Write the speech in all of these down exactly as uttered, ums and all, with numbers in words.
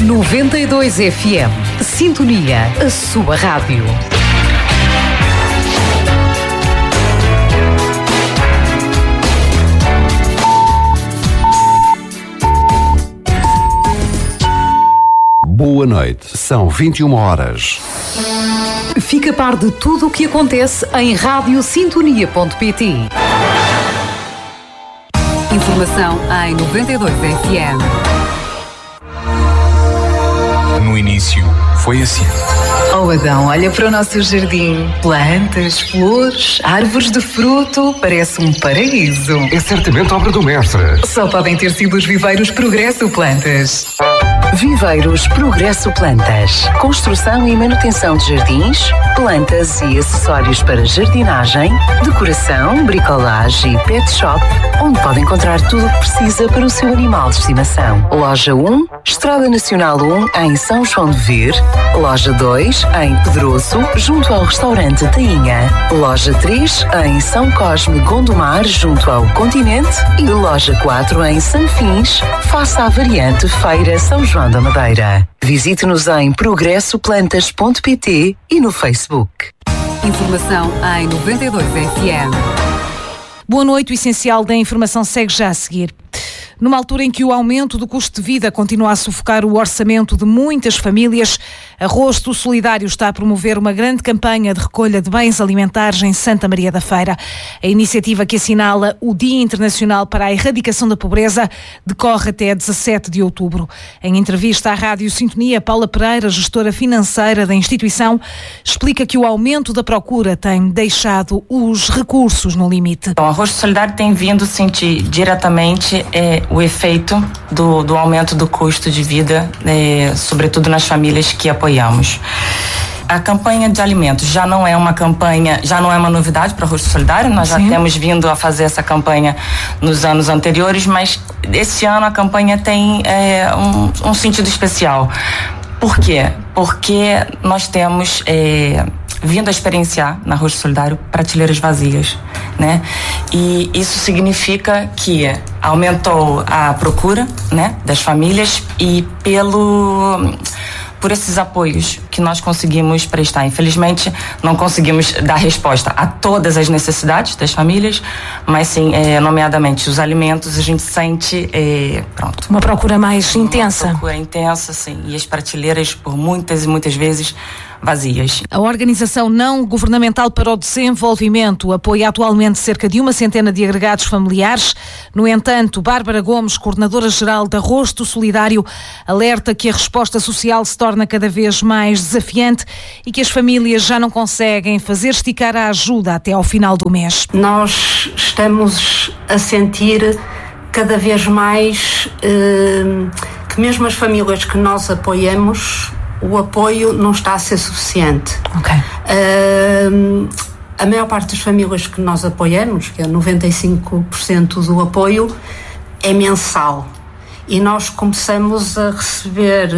noventa e dois F M. Sintonia, a sua rádio. Boa noite. São vinte e uma horas. Fica a par de tudo o que acontece em rádio sintonia ponto pt. Informação em noventa e dois F M. No início, foi assim. Oh Adão, olha para o nosso jardim. Plantas, flores, árvores de fruto. Parece um paraíso. É certamente obra do mestre. Só podem ter sido os viveiros Progresso Plantas. Viveiros Progresso Plantas. Construção e manutenção de jardins, plantas e acessórios para jardinagem, decoração, bricolagem e pet shop, onde pode encontrar tudo o que precisa para o seu animal de estimação. Loja um, Estrada Nacional um, em São João de Ver. Loja dois, em Pedroso, junto ao restaurante Tainha. Loja três, em São Cosme Gondomar, junto ao Continente. E loja quatro, em Sanfins, face à variante Feira São João da Madeira. Visite-nos em progresso plantas ponto pt e no Facebook. Informação em noventa e dois F M. Boa noite, o essencial da informação segue já a seguir. Numa altura em que o aumento do custo de vida continua a sufocar o orçamento de muitas famílias, a Rosto Solidário está a promover uma grande campanha de recolha de bens alimentares em Santa Maria da Feira. A iniciativa, que assinala o Dia Internacional para a Erradicação da Pobreza, decorre até dezassete de outubro. Em entrevista à Rádio Sintonia, Paula Pereira, gestora financeira da instituição, explica que o aumento da procura tem deixado os recursos no limite. Bom, a Rosto Solidário tem vindo sentir diretamente é, o efeito do, do aumento do custo de vida, é, sobretudo nas famílias que apoiamos. A campanha de alimentos já não é uma campanha, já não é uma novidade para o Rosto Solidário, nós Sim. já temos vindo a fazer essa campanha nos anos anteriores, mas esse ano a campanha tem é, um, um sentido especial. Por quê? Porque nós temos é, vindo a experienciar na Rosto Solidário prateleiras vazias, né? E isso significa que aumentou a procura, né, das famílias e pelo por esses apoios que nós conseguimos prestar. Infelizmente, não conseguimos dar resposta a todas as necessidades das famílias, mas sim, é, nomeadamente, os alimentos, a gente sente, é, pronto. Uma procura mais uma intensa. Uma procura intensa, sim. E as prateleiras, por muitas e muitas vezes, vazias. A Organização Não Governamental para o Desenvolvimento apoia atualmente cerca de uma centena de agregados familiares. No entanto, Bárbara Gomes, coordenadora-geral da Rosto Solidário, alerta que a resposta social se torna cada vez mais desafiante e que as famílias já não conseguem fazer esticar a ajuda até ao final do mês. Nós estamos a sentir cada vez mais eh, que mesmo as famílias que nós apoiamos, o apoio não está a ser suficiente. Okay. Uh, a maior parte das famílias que nós apoiamos, que é noventa e cinco por cento do apoio, é mensal. E nós começamos a receber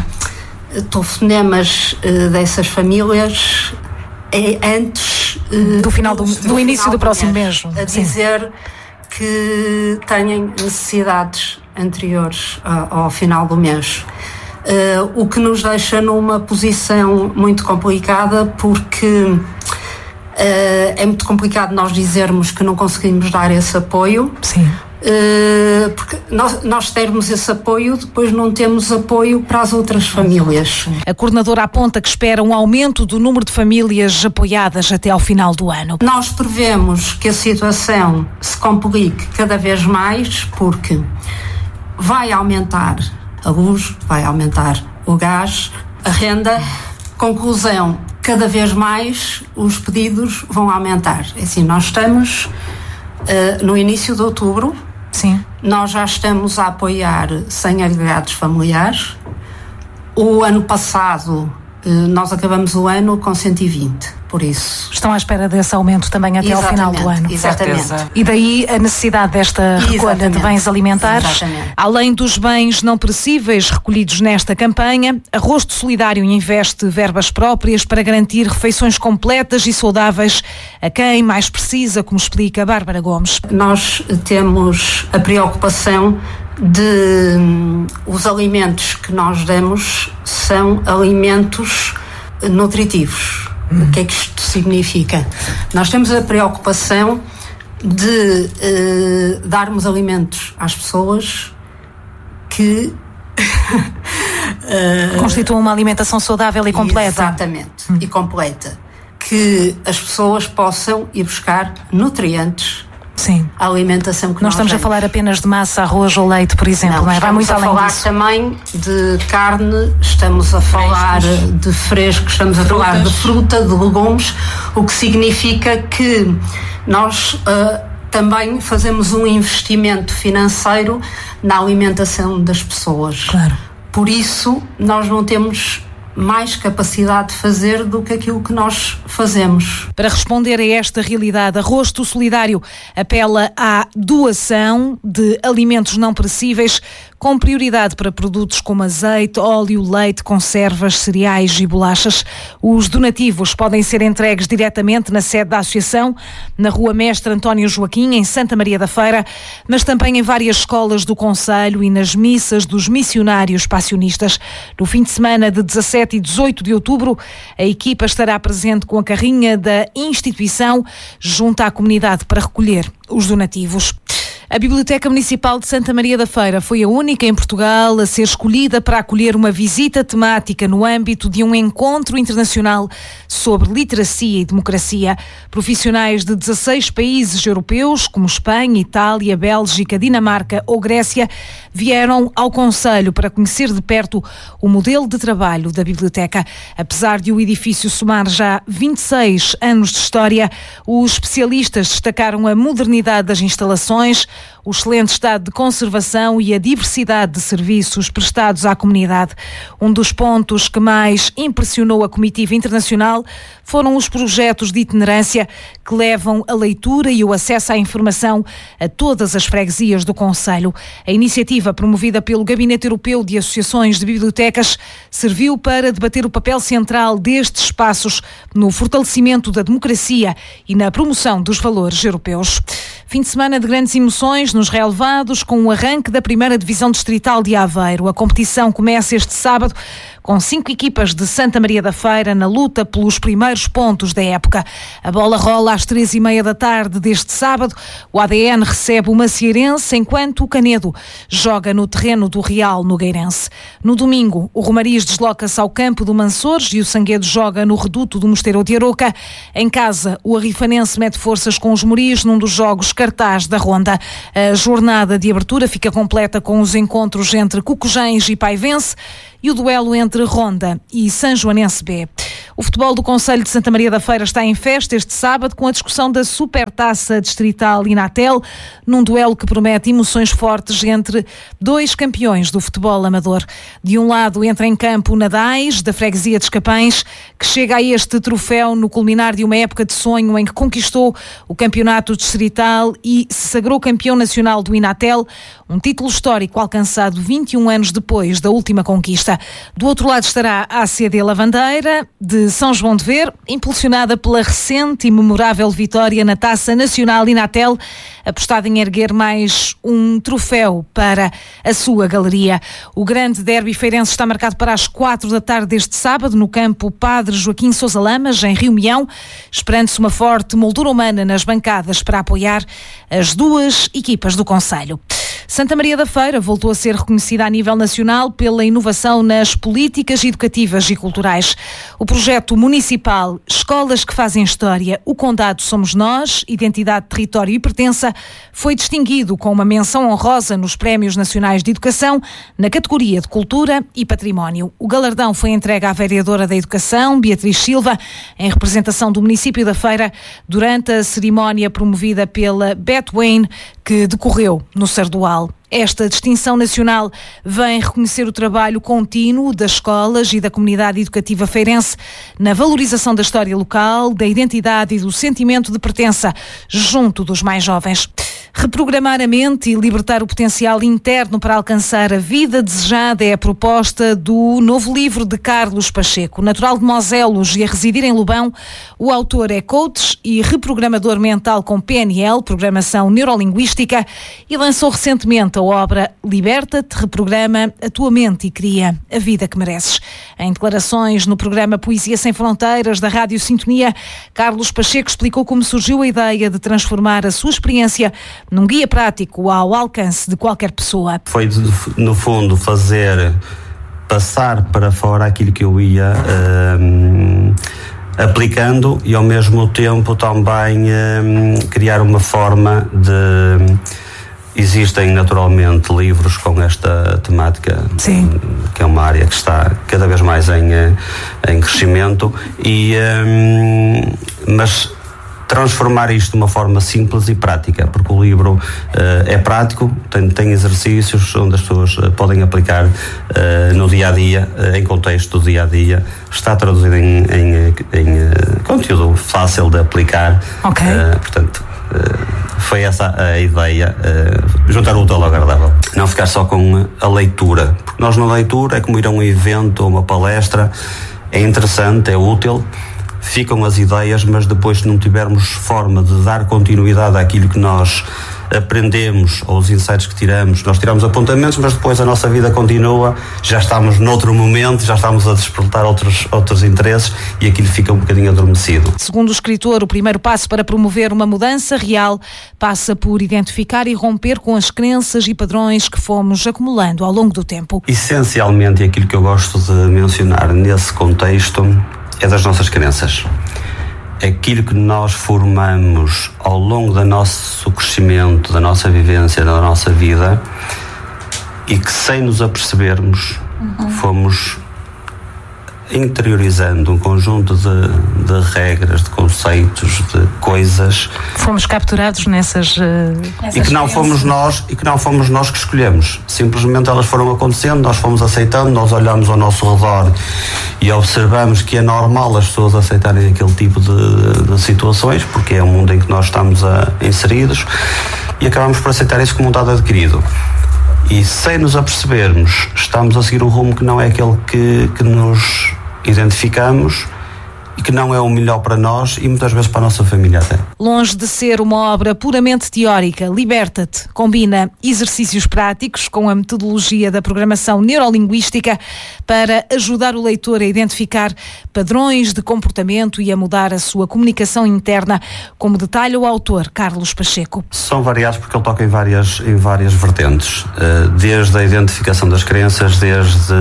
uh, telefonemas uh, dessas famílias uh, antes uh, do final do, do, do início do, do próximo mês, a dizer Sim. que têm necessidades anteriores ao, ao final do mês. Uh, o que nos deixa numa posição muito complicada, porque uh, é muito complicado nós dizermos que não conseguimos dar esse apoio. Sim. Uh, porque nós, nós termos esse apoio, depois não temos apoio para as outras famílias. A coordenadora aponta que espera um aumento do número de famílias apoiadas até ao final do ano. Nós prevemos que a situação se complique cada vez mais, porque vai aumentar a luz, vai aumentar o gás, a renda. Conclusão, cada vez mais os pedidos vão aumentar. É assim, nós estamos uh, no início de outubro. Sim. Nós já estamos a apoiar cem agregados familiares. O ano passado, uh, nós acabamos o ano com cento e vinte. Por isso. Estão à espera desse aumento também até exatamente, ao final do ano. Exatamente. E daí a necessidade desta recolha exatamente. de bens alimentares. Exatamente. Além dos bens não perecíveis recolhidos nesta campanha, a Rosto Solidário investe verbas próprias para garantir refeições completas e saudáveis a quem mais precisa, como explica a Bárbara Gomes. Nós temos a preocupação de um, os alimentos que nós damos são alimentos nutritivos. Hum. O que é que isto significa? Nós temos a preocupação de uh, darmos alimentos às pessoas que uh, constituam uma alimentação saudável e completa. Exatamente, hum. e completa. Que as pessoas possam ir buscar nutrientes. Sim. A alimentação que não nós estamos damos. A falar apenas de massa, arroz ou leite, por exemplo, não, não é? Vai muito além disso. Estamos a falar também de carne, estamos a falar frescos. de frescos, estamos a Frutas. falar de fruta, de legumes, o que significa que nós uh, também fazemos um investimento financeiro na alimentação das pessoas. Claro. Por isso, nós não temos mais capacidade de fazer do que aquilo que nós fazemos. Para responder a esta realidade, a Rosto Solidário apela à doação de alimentos não perecíveis, com prioridade para produtos como azeite, óleo, leite, conservas, cereais e bolachas. Os donativos podem ser entregues diretamente na sede da Associação, na Rua Mestre António Joaquim, em Santa Maria da Feira, mas também em várias escolas do concelho e nas missas dos missionários passionistas. No fim de semana de dezassete e dezoito de outubro, a equipa estará presente com a carrinha da instituição junto à comunidade para recolher os donativos. A Biblioteca Municipal de Santa Maria da Feira foi a única em Portugal a ser escolhida para acolher uma visita temática no âmbito de um encontro internacional sobre literacia e democracia. Profissionais de dezasseis países europeus, como Espanha, Itália, Bélgica, Dinamarca ou Grécia, vieram ao concelho para conhecer de perto o modelo de trabalho da biblioteca. Apesar de o edifício somar já vinte e seis anos de história, os especialistas destacaram a modernidade das instalações, o excelente estado de conservação e a diversidade de serviços prestados à comunidade. Um dos pontos que mais impressionou a comitiva internacional foram os projetos de itinerância que levam a leitura e o acesso à informação a todas as freguesias do concelho. A iniciativa, promovida pelo Gabinete Europeu de Associações de Bibliotecas, serviu para debater o papel central destes espaços no fortalecimento da democracia e na promoção dos valores europeus. Fim de semana de grandes emoções nos relevados, com o arranque da primeira divisão distrital de Aveiro. A competição começa este sábado com cinco equipas de Santa Maria da Feira na luta pelos primeiros pontos da época. A bola rola às três e meia da tarde deste sábado. O A D N recebe o Macieirense, enquanto o Canedo joga no terreno do Real Nogueirense. No domingo, o Romariz desloca-se ao campo do Mansores e o Sanguedo joga no reduto do Mosteiro de Aroca. Em casa, o Arrifanense mete forças com os Moris num dos jogos cartaz da Ronda. A jornada de abertura fica completa com os encontros entre Cucujães e Paivense e o duelo entre Ronda e São Joanense B. O futebol do Concelho de Santa Maria da Feira está em festa este sábado com a discussão da Supertaça Distrital Inatel, num duelo que promete emoções fortes entre dois campeões do futebol amador. De um lado entra em campo o Nadais, da freguesia de Escapães, que chega a este troféu no culminar de uma época de sonho em que conquistou o campeonato distrital e se sagrou campeão nacional do Inatel, um título histórico alcançado vinte e um anos depois da última conquista. Do outro lado estará a A C D Lavandeira, de São João de Ver, impulsionada pela recente e memorável vitória na Taça Nacional Inatel, apostada em erguer mais um troféu para a sua galeria. O grande derby feirense está marcado para as quatro da tarde deste sábado, no campo Padre Joaquim Sousa Lamas, em Rio Mião, esperando-se uma forte moldura humana nas bancadas para apoiar as duas equipas do concelho. Santa Maria da Feira voltou a ser reconhecida a nível nacional pela inovação nas políticas educativas e culturais. O projeto municipal Escolas que Fazem História, o Condado Somos Nós, Identidade, Território e Pertença, foi distinguido com uma menção honrosa nos Prémios Nacionais de Educação na categoria de Cultura e Património. O galardão foi entregue à vereadora da Educação, Beatriz Silva, em representação do município da Feira, durante a cerimónia promovida pela Beth Wayne, que decorreu no Sardual. Esta distinção nacional vem reconhecer o trabalho contínuo das escolas e da comunidade educativa feirense na valorização da história local, da identidade e do sentimento de pertença junto dos mais jovens. Reprogramar a mente e libertar o potencial interno para alcançar a vida desejada é a proposta do novo livro de Carlos Pacheco. Natural de Moselos e a residir em Lobão, o autor é coach e reprogramador mental com P N L, Programação Neurolinguística, e lançou recentemente a obra Liberta-te, reprograma a tua mente e cria a vida que mereces. Em declarações no programa Poesia Sem Fronteiras da Rádio Sintonia, Carlos Pacheco explicou como surgiu a ideia de transformar a sua experiência num guia prático ao alcance de qualquer pessoa. Foi, no fundo, fazer passar para fora aquilo que eu ia um, aplicando e, ao mesmo tempo, também um, criar uma forma de... Existem, naturalmente, livros com esta temática, Sim. que é uma área que está cada vez mais em, em crescimento, e, um, mas... transformar isto de uma forma simples e prática, porque o livro uh, é prático, tem, tem exercícios onde as pessoas uh, podem aplicar uh, no dia-a-dia, uh, em contexto do dia-a-dia, está traduzido em, em, em uh, conteúdo fácil de aplicar. Ok. Uh, portanto, uh, foi essa a ideia, uh, juntar o útil ao agradável. Não ficar só com a leitura, porque nós na leitura é como ir a um evento ou uma palestra, é interessante, é útil, ficam as ideias, mas depois, se não tivermos forma de dar continuidade àquilo que nós aprendemos, ou os insights que tiramos, nós tiramos apontamentos, mas depois a nossa vida continua, já estamos noutro momento, já estamos a despertar outros, outros interesses e aquilo fica um bocadinho adormecido. Segundo o escritor, o primeiro passo para promover uma mudança real passa por identificar e romper com as crenças e padrões que fomos acumulando ao longo do tempo. Essencialmente, aquilo que eu gosto de mencionar nesse contexto é das nossas crenças. Aquilo que nós formamos ao longo do nosso crescimento, da nossa vivência, da nossa vida, e que, sem nos apercebermos, uhum. fomos interiorizando um conjunto de, de regras, de conceitos, de coisas. Fomos capturados nessas, uh, nessas e que não fomos nós e que não fomos nós que escolhemos. Simplesmente elas foram acontecendo, nós fomos aceitando, nós olhamos ao nosso redor e observamos que é normal as pessoas aceitarem aquele tipo de, de situações, porque é o mundo em que nós estamos a, inseridos, e acabamos por aceitar isso como um dado adquirido. E, sem nos apercebermos, estamos a seguir um rumo que não é aquele que, que nos identificamos e que não é o melhor para nós e muitas vezes para a nossa família até. Longe de ser uma obra puramente teórica, Liberta-te combina exercícios práticos com a metodologia da programação neurolinguística para ajudar o leitor a identificar padrões de comportamento e a mudar a sua comunicação interna, como detalha o autor Carlos Pacheco. São variados porque ele toca em várias, em várias vertentes, desde a identificação das crenças, desde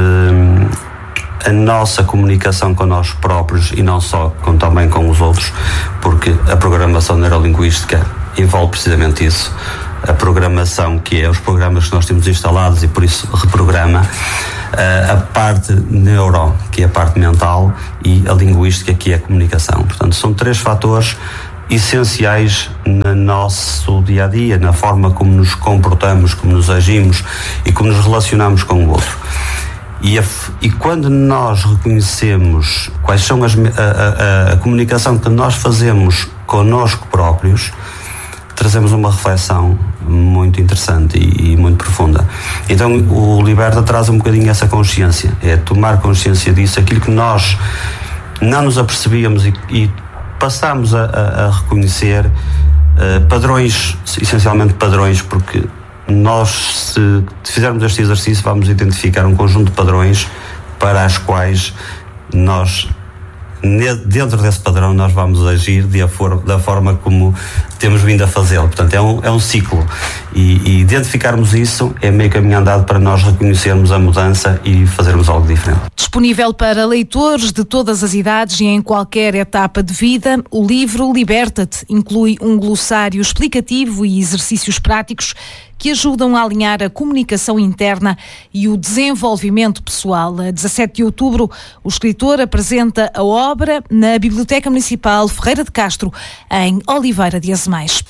a nossa comunicação com nós próprios e não só, com, também com os outros, porque a programação neurolinguística envolve precisamente isso. A programação, que é os programas que nós temos instalados e por isso reprograma, a parte neuro, que é a parte mental, e a linguística, que é a comunicação. Portanto, são três fatores essenciais no nosso dia-a-dia, na forma como nos comportamos, como nos agimos e como nos relacionamos com o outro. E, a, e quando nós reconhecemos quais são as, a, a, a comunicação que nós fazemos connosco próprios, trazemos uma reflexão muito interessante e, e muito profunda. Então o Liberta traz um bocadinho essa consciência, é tomar consciência disso, aquilo que nós não nos apercebíamos e, e passamos a, a, a reconhecer uh, padrões, essencialmente padrões, porque nós, se fizermos este exercício, vamos identificar um conjunto de padrões para as quais nós, dentro desse padrão, nós vamos agir de a for, da forma como temos vindo a fazê-lo. Portanto, é um, é um ciclo. E, e identificarmos isso é meio caminho andado para nós reconhecermos a mudança e fazermos algo diferente. Disponível para leitores de todas as idades e em qualquer etapa de vida, o livro Liberta-te inclui um glossário explicativo e exercícios práticos que ajudam a alinhar a comunicação interna e o desenvolvimento pessoal. A dezassete de outubro, o escritor apresenta a obra na Biblioteca Municipal Ferreira de Castro, em Oliveira de Azemais.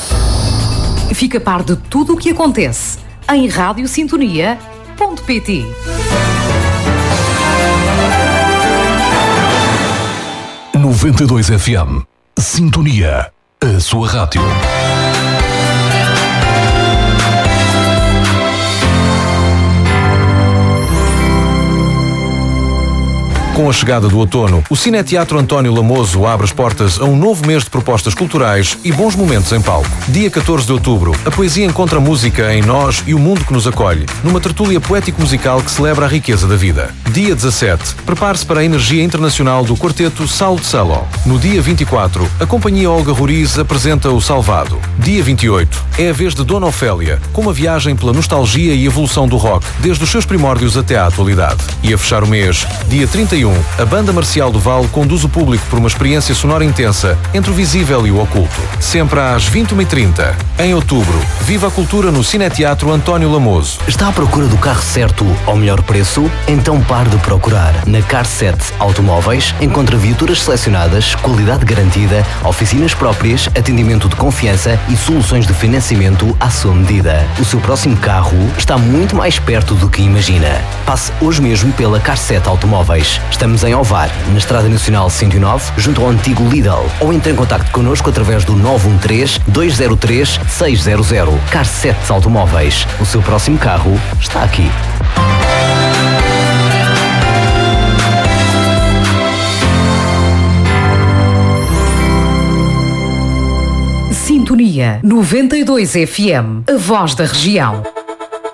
Fica a par de tudo o que acontece em rádio sintonia ponto pt. noventa e dois F M. Sintonia, a sua rádio. Com a chegada do outono, o Cineteatro António Lamoso abre as portas a um novo mês de propostas culturais e bons momentos em palco. Dia catorze de outubro, a poesia encontra música em nós e o mundo que nos acolhe, numa tertúlia poético-musical que celebra a riqueza da vida. Dia dezassete, prepare-se para a energia internacional do quarteto Sal de Saló. No dia vinte e quatro, a companhia Olga Ruriz apresenta o Salvado. Dia vinte e oito, é a vez de Dona Ofélia, com uma viagem pela nostalgia e evolução do rock, desde os seus primórdios até à atualidade. E a fechar o mês, dia trinta e um, a Banda Marcial do Val conduz o público por uma experiência sonora intensa entre o visível e o oculto. Sempre às vinte e uma e trinta. Em outubro, viva a cultura no Cineteatro António Lamoso. Está à procura do carro certo ao melhor preço? Então pare de procurar. Na Car sete Automóveis encontra viaturas selecionadas, qualidade garantida, oficinas próprias, atendimento de confiança e soluções de financiamento à sua medida. O seu próximo carro está muito mais perto do que imagina. Passe hoje mesmo pela Car sete Automóveis. Estamos em Ovar, na Estrada Nacional cento e nove, junto ao antigo Lidl. Ou entre em contacto connosco através do nove um três, dois zero três, seis zero zero. Car sete Automóveis. O seu próximo carro está aqui. Sintonia noventa e dois F M, a voz da região.